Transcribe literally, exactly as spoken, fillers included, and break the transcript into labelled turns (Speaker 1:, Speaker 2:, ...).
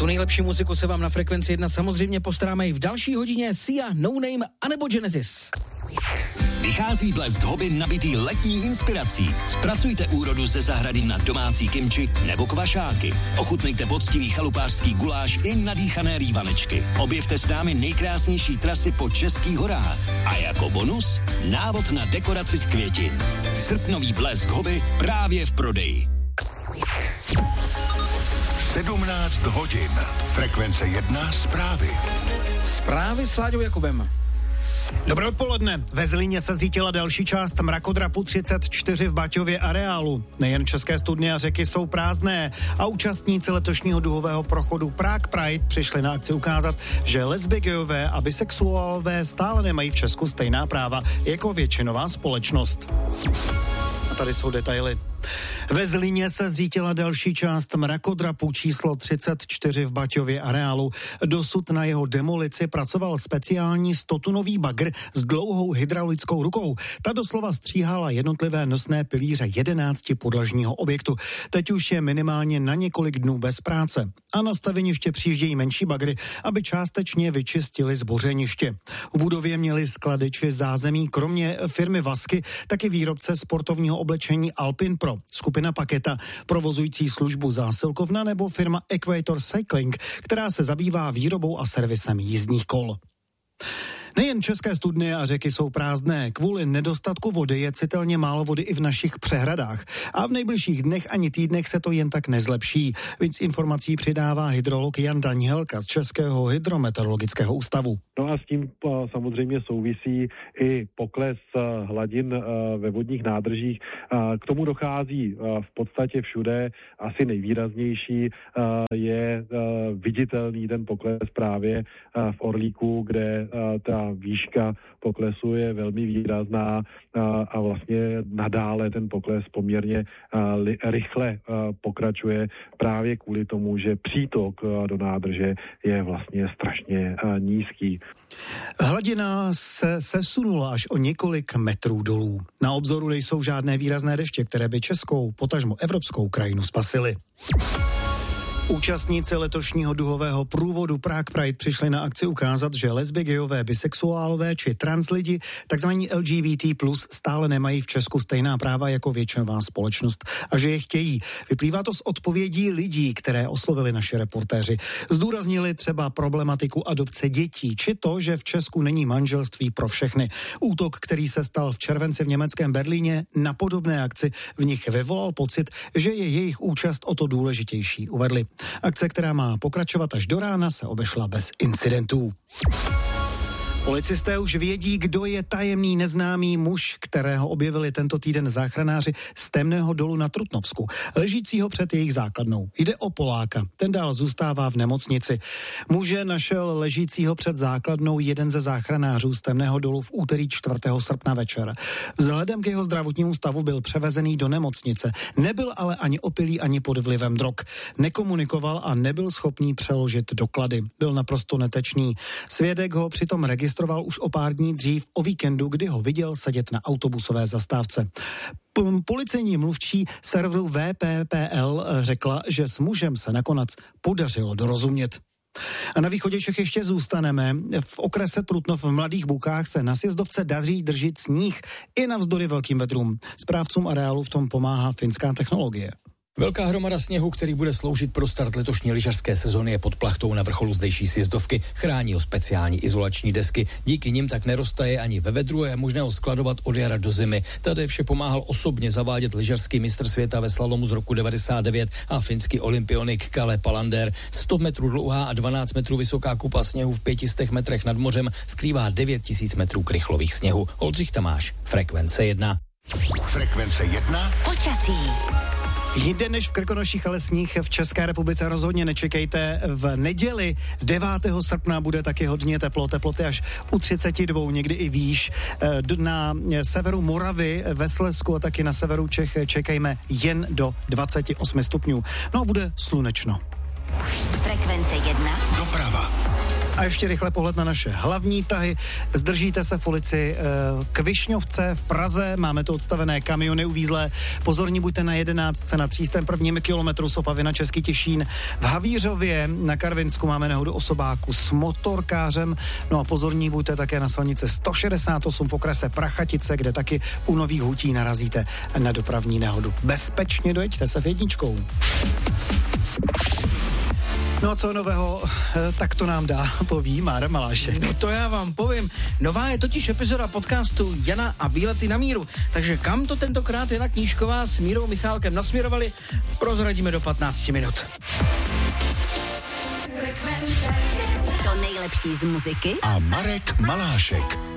Speaker 1: tu nejlepší muziku se vám na Frekvenci jedna samozřejmě postaráme i v další hodině. Sia, No Name anebo Genesis.
Speaker 2: Vychází Blesk Hobby nabitý letní inspirací. Zpracujte úrodu ze zahrady na domácí kimči nebo kvašáky. Ochutnejte poctivý chalupářský guláš i nadýchané rývanečky. Objevte s námi nejkrásnější trasy po českých horách. A jako bonus návod na dekoraci z květin. Srpnový Blesk Hobby právě v prodeji.
Speaker 3: sedmnáct hodin. Frekvence jedna zprávy.
Speaker 1: Zprávy s Láďou Jakubem.
Speaker 4: Dobré odpoledne. Ve Zlíně se zřítila další část mrakodrapu třicet čtyři v Baťově areálu. Nejen české studny a řeky jsou prázdné a účastníci letošního duhového prochodu Prague Pride přišli na akci ukázat, že lesby, gayové a bisexuálové stále nemají v Česku stejná práva jako většinová společnost. A tady jsou detaily. Ve Zlíně se zřítila další část mrakodrapu číslo třicet čtyři v Baťově areálu. Dosud na jeho demolici pracoval speciální stotunový bagr s dlouhou hydraulickou rukou. Ta doslova stříhala jednotlivé nosné pilíře jedenácti podlažního objektu. Teď už je minimálně na několik dnů bez práce. A na staveniště přijíždějí menší bagry, aby částečně vyčistili zbořeniště. V budově měli skladeči zázemí kromě firmy Vasky taky výrobce sportovního oblečení Alpin Pro, skupina Paketa, provozující službu zásilkovna nebo firma Equator Cycling, která se zabývá výrobou a servisem jízdních kol. Nejen české studny a řeky jsou prázdné, kvůli nedostatku vody je citelně málo vody i v našich přehradách. A v nejbližších dnech ani týdnech se to jen tak nezlepší. Víc informací přidává hydrolog Jan Danielka z Českého hydrometeorologického ústavu.
Speaker 5: No a s tím samozřejmě souvisí i pokles hladin ve vodních nádržích. K tomu dochází v podstatě všude. Asi nejvýraznější je viditelný ten pokles právě v Orlíku, kde ta výška poklesu je velmi výrazná a, a vlastně nadále ten pokles poměrně a, li, rychle a, pokračuje právě kvůli tomu, že přítok a, do nádrže je vlastně strašně a, nízký.
Speaker 4: Hladina se sesunula až o několik metrů dolů. Na obzoru nejsou žádné výrazné deště, které by českou, potažmo evropskou krajinu spasily. Účastníci letošního duhového průvodu Prague Pride přišli na akci ukázat, že lesby, gayové, bisexuálové či trans lidi, takzvaní L G B T plus, stále nemají v Česku stejná práva jako většinová společnost a že je chtějí. Vyplývá to z odpovědí lidí, které oslovili naši reportéři. Zdůraznili třeba problematiku adopce dětí, či to, že v Česku není manželství pro všechny. Útok, který se stal v červenci v německém Berlíně, na podobné akci v nich vyvolal pocit, že je jejich účast o to důležitější, uvedli. Akce, která má pokračovat až do rána, se obešla bez incidentů. Policisté už vědí, kdo je tajemný neznámý muž, kterého objevili tento týden záchranáři z temného dolu na Trutnovsku, ležícího před jejich základnou. Jde o Poláka, ten dál zůstává v nemocnici. Muže našel ležícího před základnou jeden ze záchranářů z temného dolu v úterý čtvrtého srpna večer. Vzhledem k jeho zdravotnímu stavu byl převezený do nemocnice, nebyl ale ani opilý, ani pod vlivem drog. Nekomunikoval a nebyl schopný přeložit doklady. Byl naprosto netečný. Svědek ho přitom registroval už o pár dní dřív o víkendu, kdy ho viděl sedět na autobusové zastávce. P- policejní mluvčí serveru V P P L řekla, že s mužem se nakonec podařilo dorozumět. A na východě Čech ještě zůstaneme. V okrese Trutnov v Mladých Bukách se na sjezdovce daří držet sníh i navzdory velkým vedrům. Správcům areálu v tom pomáhá finská technologie.
Speaker 6: Velká hromada sněhu, který bude sloužit pro start letošní lyžařské sezony, je pod plachtou na vrcholu zdejší sjezdovky. Chrání ho speciální izolační desky. Díky nim tak neroztaje ani ve vedru a je možné ho skladovat od jara do zimy. Tady vše pomáhal osobně zavádět lyžařský mistr světa ve slalomu z roku devadesát devět a finský olympionik Kalle Palander. sto metrů dlouhá a dvanáct metrů vysoká kupa sněhu v pěti metrech nad mořem skrývá devět tisíc metrů krychlových sněhu. Oldřich Tamáš, Frekvence jedna.
Speaker 3: Frekvence jedna.
Speaker 7: Počasí.
Speaker 4: Jinde než v Krkonoších, ale sníh v České republice rozhodně nečekejte. V neděli devátého srpna bude taky hodně teplo, teploty až u třicet dva, někdy i výš. Na severu Moravy, ve Slezsku a taky na severu Čech čekejme jen do dvacet osm stupňů. No a bude slunečno.
Speaker 7: Frekvence jedna.
Speaker 3: Doprava.
Speaker 4: A ještě rychle pohled na naše hlavní tahy. Zdržíte se v ulici k Višňovce v Praze, máme tu odstavené kamiony uvízlé. Pozorní buďte na jedenáctce na třístém prvním kilometru z Opavy na Český Těšín. V Havířově na Karvinsku máme nehodu osobáku s motorkářem. No a pozorní buďte také na silnici sto šedesát osm v okrese Prachatice, kde taky u Nových Hutí narazíte na dopravní nehodu. Bezpečně dojeďte se v jedničkou. No a co nového, tak to nám dá, poví Mára Malášek.
Speaker 1: No to já vám povím. Nová je totiž epizoda podcastu Jana a výlety na míru. Takže kam to tentokrát Jana Knížková s Mírou Michálkem nasměrovali, prozradíme do patnácti minut.
Speaker 7: To nejlepší z muziky
Speaker 3: A Marek Malášek.